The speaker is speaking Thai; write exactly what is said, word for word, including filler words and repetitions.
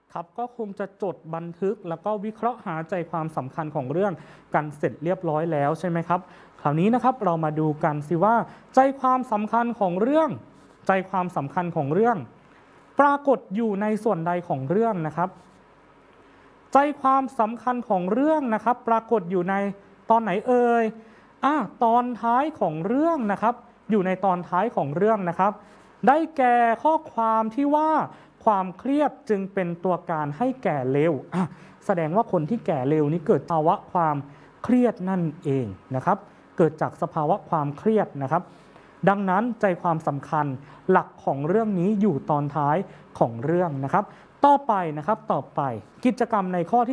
ครับก็คงจะจดบันทึกแล้วก็วิเคราะห์หาใจความสำคัญของเรื่องกันเสร็จเรียบร้อยแล้วใช่ไหมครับคราวนี้นะครับเรามาดูกันสิว่าใจความสำคัญของเรื่องใจความสำคัญของเรื่องปรากฏอยู่ในส่วนใดของเรื่องนะครับใจความสำคัญของเรื่องนะครับปรากฏอยู่ในตอนไหนเอ่ยอ่ะตอนท้ายของเรื่องนะครับอยู่ในตอนท้ายของเรื่องนะครับได้แก่ข้อความที่ว่าความเครียดจึงเป็นตัวการให้แก่เร็วอ่ะแสดงว่าคนที่แก่เร็วนี้เกิดภาวะความเครียดนั่นเองนะครับเกิดจากสภาวะความเครียดนะครับดังนั้นใจความสำคัญหลักของเรื่องนี้อยู่ตอนท้ายของเรื่องนะครับต่อไปนะครับต่อไปกิจกรรมในข้อที่